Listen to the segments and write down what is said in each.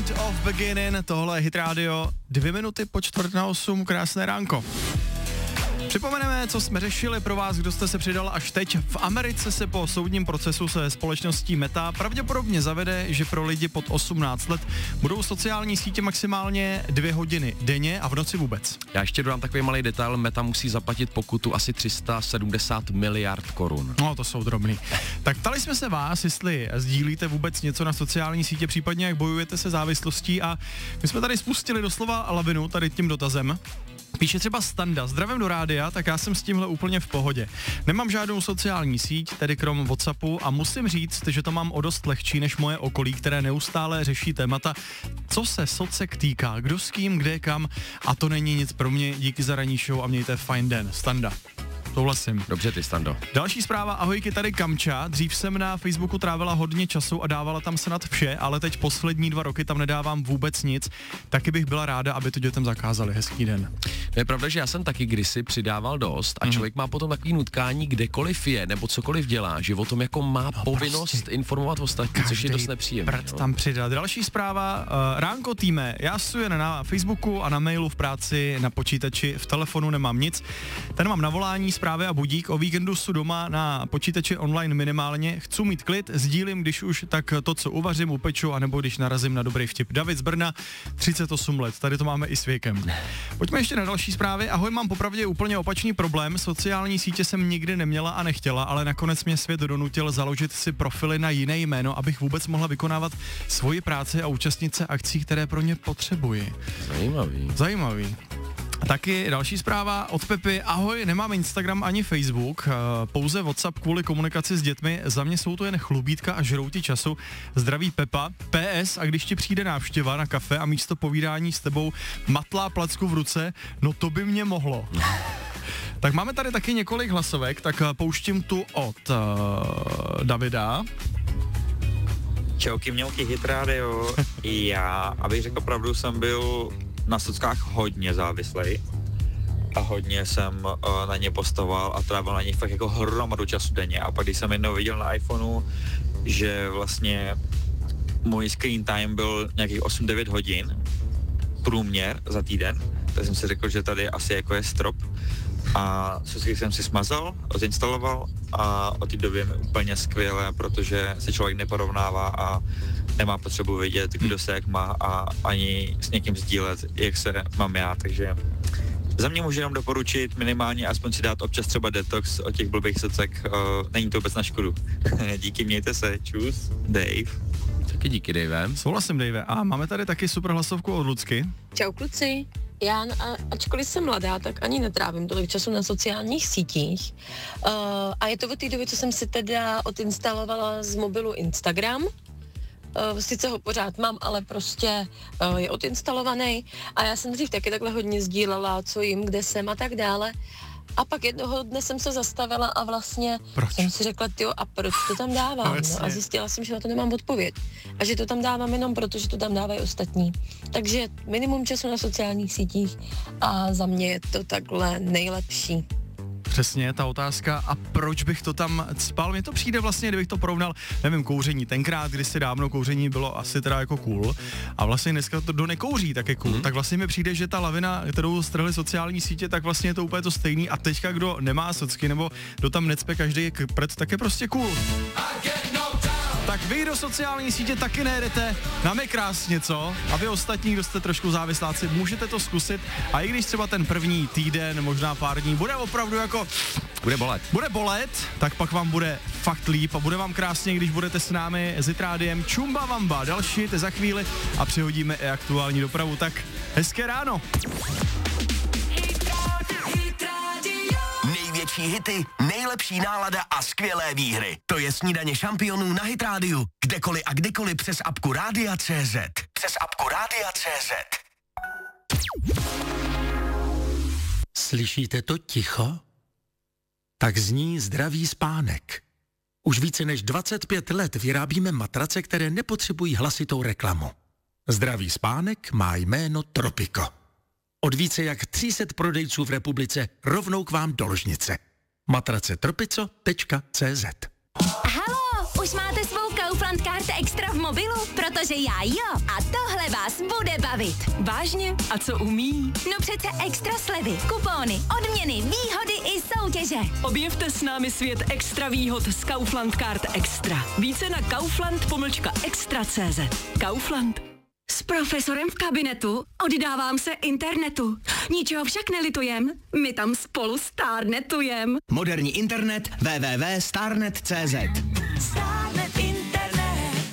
End of Beginning, tohle je Hit Radio, 2 minuty po 7:45, krásné ránko. Připomeneme, co jsme řešili pro vás, kdo jste se přidal až teď. V Americe se po soudním procesu se společností Meta pravděpodobně zavede, že pro lidi pod 18 let budou sociální sítě maximálně 2 hodiny denně a v noci vůbec. Já ještě dodám takový malý detail, Meta musí zaplatit pokutu asi 370 miliard korun. No, to jsou drobný. Tak ptali jsme se vás, jestli sdílíte vůbec něco na sociální sítě, případně jak bojujete se závislostí, a my jsme tady spustili doslova lavinu tady tím dotazem. Píše třeba Standa, zdravím do rádia, tak já jsem s tímhle úplně v pohodě. Nemám žádnou sociální síť, tedy krom WhatsAppu, a musím říct, že to mám o dost lehčí než moje okolí, které neustále řeší témata, co se socek týká, kdo s kým, kde, kam, a to není nic pro mě. Díky za ranní show a mějte fajn den. Standa. Souhlasím. Dobře ty, Stando. Další zpráva, ahojky, tady Kamča. Dřív jsem na Facebooku trávila hodně času a dávala tam snad vše, ale teď poslední 2 roky tam nedávám vůbec nic. Taky bych byla ráda, aby to dětem zakázali. Hezký den. Je pravda, že já jsem taky kdysi přidával dost a člověk má potom takový nutkání, kdekoliv je nebo cokoliv dělá, že o tom jako má povinnost prostě informovat ostatní, což je dost nepříjemné. Tam přidat. Další zpráva, ránko týme, já jsem jen na Facebooku a na mailu, v práci, na počítači, v telefonu nemám nic. Ten mám na volání, zprávy a budík, o víkendu jsou doma na počítači online minimálně, chci mít klid, sdílím, když už, tak to, co uvařím, upeču, anebo když narazím na dobrý vtip. David z Brna, 38 let, tady to máme i s věkem. Pojďme ještě na další zprávy. Ahoj, mám popravdě úplně opačný problém, sociální sítě jsem nikdy neměla a nechtěla, ale nakonec mě svět donutil založit si profily na jiné jméno, abych vůbec mohla vykonávat svoji práci a účastnit se akcí, které pro ně potřebuji. Zajímavý. Taky další zpráva od Pepy. Ahoj, nemám Instagram ani Facebook, pouze WhatsApp kvůli komunikaci s dětmi. Za mě jsou to jen chlubítka a žrouti času. Zdraví Pepa. PS, a když ti přijde návštěva na kafe a místo povídání s tebou matlá placku v ruce, no to by mě mohlo. Tak máme tady taky několik hlasovek, tak pouštím tu od Davida. Čauky, mělky, Hit Radio. Já, abych řekl pravdu, jsem byl na sockách hodně závislej a hodně jsem na ně postoval a trávil na ně fakt jako hromadu času denně. A pak když jsem jednou viděl na iPhoneu, že vlastně můj screen time byl nějakých 8-9 hodin průměr za týden, tak jsem si řekl, že tady asi jako je strop. A socky jsem si smazal, odinstaloval a od té doby je úplně skvělé, protože se člověk neporovnává a nemá potřebu vědět, kdo se jak má a ani s někým sdílet, jak se mám já, takže za mě můžu jenom doporučit minimálně aspoň si dát občas třeba detox od těch blbých socek, není to vůbec na škodu. Díky, mějte se, čus, Dave. Taky díky, Dave. Souhlasím, Dave. A máme tady taky super hlasovku od Lucky. Čau kluci, já ačkoliv jsem mladá, tak ani netrávím tolik času na sociálních sítích. A je to od té doby, co jsem si teda odinstalovala z mobilu Instagram. Sice ho pořád mám, ale prostě je odinstalovaný. A já jsem dřív taky takhle hodně sdílela, co jim, kde jsem a tak dále. A pak jednoho dne jsem se zastavila a vlastně jsem si řekla, tyjo, a proč to tam dávám? No, a zjistila jsem, že na to nemám odpověď. A že to tam dávám jenom proto, že to tam dávají ostatní. Takže minimum času na sociálních sítích a za mě je to takhle nejlepší. Přesně, ta otázka, a proč bych to tam cpal? Mně to přijde vlastně, kdybych to porovnal, nevím, kouření. Tenkrát, kdysi dávno kouření bylo asi teda jako cool a vlastně dneska to, kdo nekouří, tak je cool. Tak vlastně mi přijde, že ta lavina, kterou strhly sociální sítě, tak vlastně je to úplně to stejný a teďka, kdo nemá socky nebo kdo tam necpe každý prd, tak je prostě cool. Tak vy do sociální sítě taky nejedete, nám je krásně, co? A vy ostatní, kdo jste trošku závisláci, můžete to zkusit a i když třeba ten první týden, možná pár dní, bude opravdu jako... Bude bolet, tak pak vám bude fakt líp a bude vám krásně, když budete s námi s Hit Rádiem. Čumba Vamba, další za chvíli a přihodíme i aktuální dopravu, tak hezké ráno. Největší hity, nejlepší nálada a skvělé výhry. To je Snídaně šampionů na Hit Rádiu. Kdekoliv a kdykoliv přes apku Rádia.cz. Přes apku Rádia.cz. Slyšíte to ticho? Tak zní zdravý spánek. Už více než 25 let vyrábíme matrace, které nepotřebují hlasitou reklamu. Zdravý spánek má jméno Tropico. Od více jak 300 prodejců v republice rovnou k vám do ložnice. matrace tropico.cz. Haló, Už máte svou Kaufland Card Extra v mobilu? Protože já jo. A tohle vás bude bavit. Vážně? A co umí? No přece extra slevy, kupóny, odměny, výhody i soutěže. Objevte s námi svět extra výhod z Kaufland Card Extra. Více na kaufland-extra.cz. Kaufland. S profesorem v kabinetu oddávám se internetu. Ničeho však nelitujem, my tam spolu stárnetujem. Moderní internet www.starnet.cz. Stárnet internet.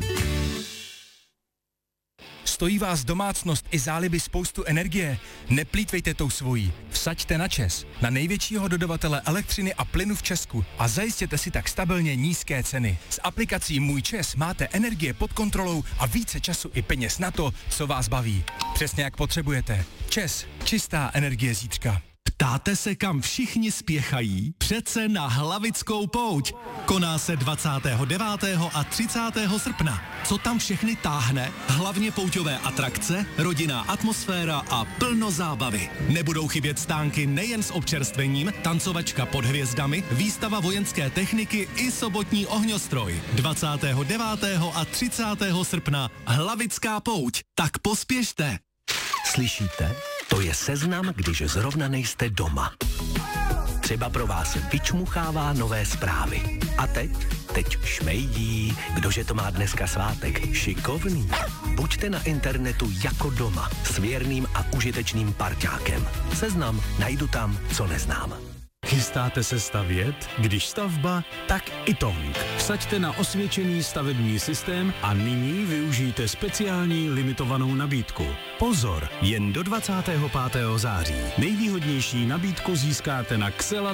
Stojí vás domácnost i záliby spoustu energie? Neplýtvejte tou svojí. Vsaďte na ČEZ, na největšího dodavatele elektřiny a plynu v Česku a zajistěte si tak stabilně nízké ceny. S aplikací Můj ČEZ máte energie pod kontrolou a více času i peněz na to, co vás baví. Přesně jak potřebujete. ČEZ, čistá energie zítřka. Ptáte se, kam všichni spěchají? Přece na Hlavickou pouť. Koná se 29. a 30. srpna. Co tam všechny táhne? Hlavně pouťové atrakce, rodinná atmosféra a plno zábavy. Nebudou chybět stánky nejen s občerstvením, tancovačka pod hvězdami, výstava vojenské techniky i sobotní ohňostroj. 29. a 30. srpna Hlavická pouť. Tak pospěšte. Slyšíte? To je seznam, když zrovna nejste doma. Třeba pro vás vyčmuchává nové zprávy. A teď šmejdí, kdože to má dneska svátek. Šikovný. Buďte na internetu jako doma, s věrným a užitečným parťákem. Seznam najdu tam, co neznám. Chystáte se stavět? Když stavba, tak Itong. Vsaďte na osvědčený stavební systém a nyní využijte speciální limitovanou nabídku. Pozor, jen do 25. září. Nejvýhodnější nabídku získáte na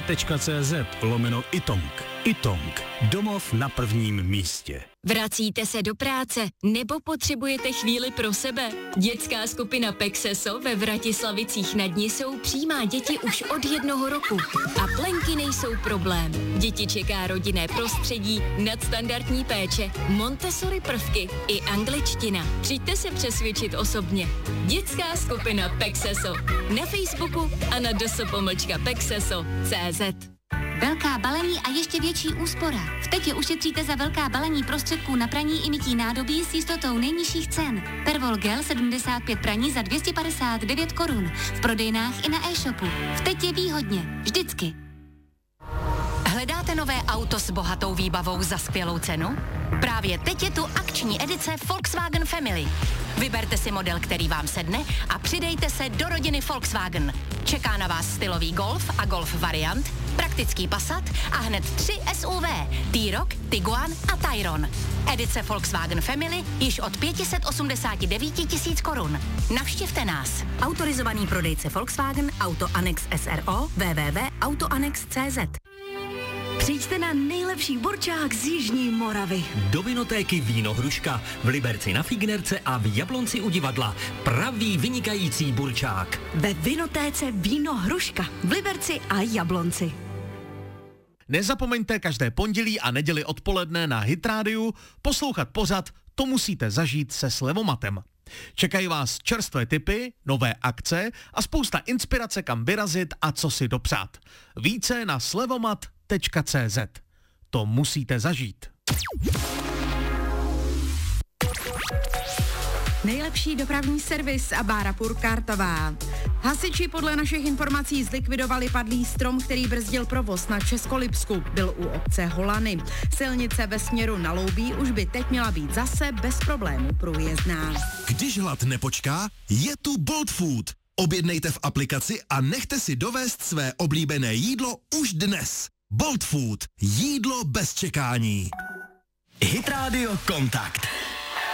xela.cz/Itong. Itong. Domov na prvním místě. Vracíte se do práce nebo potřebujete chvíli pro sebe? Dětská skupina Pexeso ve Vratislavicích nad Nisou přijímá děti už od 1 roku. A plenky nejsou problém. Děti čeká rodinné prostředí, nadstandardní péče, Montessori prvky i angličtina. Přijďte se přesvědčit osobně. Dětská skupina Pexeso na Facebooku a na ds.pexeso.cz. Velká balení a ještě větší úspora. V Tetě ušetříte za velká balení prostředků na praní i mytí nádobí s jistotou nejnižších cen. Pervol Gel 75 praní za 259 korun. V prodejnách i na e-shopu. V Tetě výhodně. Vždycky. Hledáte nové auto s bohatou výbavou za skvělou cenu? Právě teď je tu akční edice Volkswagen Family. Vyberte si model, který vám sedne a přidejte se do rodiny Volkswagen. Čeká na vás stylový Golf a Golf variant, praktický Passat a hned 3 SUV, T-Roc, Tiguan a Tayron. Edice Volkswagen Family již od 589 000 korun. Navštivte nás. Autorizovaný prodejce Volkswagen Auto Annex SRO www.autoannex.cz. Přijďte na nejlepší burčák z Jižní Moravy. Do Vinotéky Víno Hruška, v Liberci na Fignerce a v Jablonci u divadla. Pravý vynikající burčák. Ve Vinotéce Víno Hruška, v Liberci a Jablonci. Nezapomeňte každé pondělí a neděli odpoledne na Hit Radio poslouchat pořad To musíte zažít se Slevomatem. Čekají vás čerstvé tipy, nové akce a spousta inspirace, kam vyrazit a co si dopřát. Více na slevomat.cz. To musíte zažít. Nejlepší dopravní servis a Bárapur Kartová. Hasiči podle našich informací zlikvidovali padlý strom, který brzdil provoz na Českolipsku. Byl u obce Holany. Silnice ve směru na Loubí už by teď měla být zase bez problémů průjezdná. Když hlad nepočká, je tu Bolt Food. Objednejte v aplikaci a nechte si dovést své oblíbené jídlo už dnes. Bolt Food. Jídlo bez čekání. Hit Radio Kontakt.